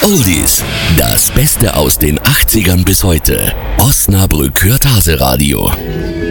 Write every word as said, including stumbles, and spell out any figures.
Oldies, das Beste aus den achtzigern bis heute. Osnabrück hört Hase Radio.